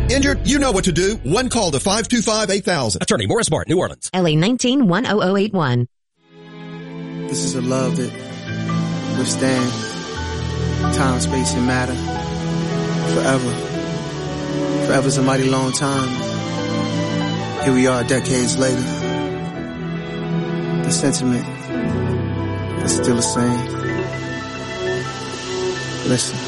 Injured? You know what to do. One call to 525-8000. Attorney Morris Bart, New Orleans. LA 19-10081. This is a love that withstand time, space, and matter forever. Forever's a mighty long time. Here we are decades later. The sentiment is still the same. Listen.